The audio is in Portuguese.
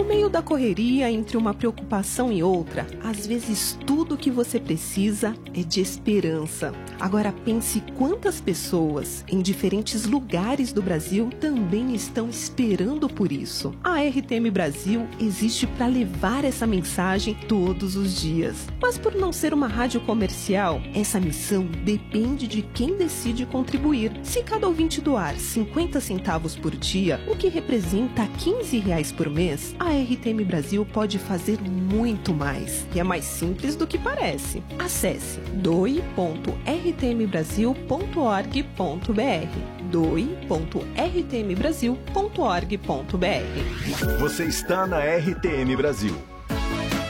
meio da correria, entre uma preocupação e outra, às vezes tudo que você precisa é de esperança. Agora pense quantas pessoas em diferentes lugares do Brasil também estão esperando por isso. A RTM Brasil existe para levar essa mensagem todos os dias. Mas por não ser uma rádio comercial, essa missão depende de quem decide contribuir. Se cada ouvinte doar 50 centavos por dia, o que representa R$15 por mês, a RTM Brasil pode fazer muito mais. E é mais simples do que parece. Acesse doe.rtmbrasil.org.br doe.rtmbrasil.org.br. Você está na RTM Brasil,